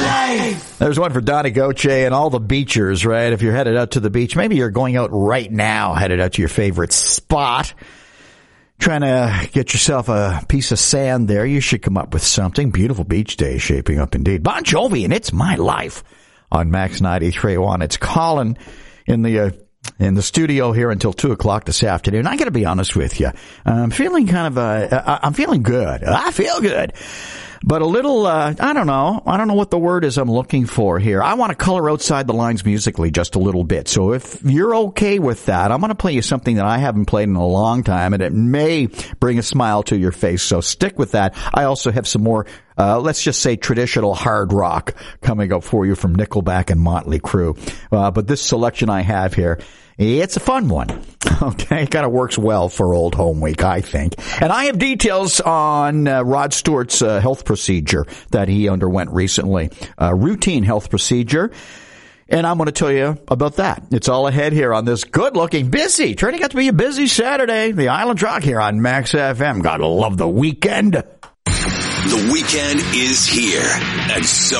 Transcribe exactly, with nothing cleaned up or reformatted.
life. There's one for Donnie Goche and all the beachers, right? If you're headed out to the beach, maybe you're going out right now, headed out to your favorite spot, trying to get yourself a piece of sand there. You should come up with something. Beautiful beach day shaping up indeed. Bon Jovi and It's My Life on Max ninety-three point one. It's Colin in the uh, in the studio here until two o'clock this afternoon. I got to be honest with you. I'm feeling kind of uh, I'm feeling good. I feel good. But a little, uh, I don't know. I don't know what the word is I'm looking for here. I want to color outside the lines musically just a little bit. So if you're okay with that, I'm going to play you something that I haven't played in a long time, and it may bring a smile to your face. So stick with that. I also have some more, uh, let's just say traditional hard rock coming up for you from Nickelback and Motley Crue. Uh, but this selection I have here, it's a fun one. Okay, it kind of works well for Old Home Week, I think. And I have details on uh, Rod Stewart's uh, health procedure that he underwent recently. A routine health procedure. And I'm going to tell you about that. It's all ahead here on this good-looking, busy, turning out to be a busy Saturday. The Island Rock here on Max F M. Gotta love the weekend. The weekend is here, and so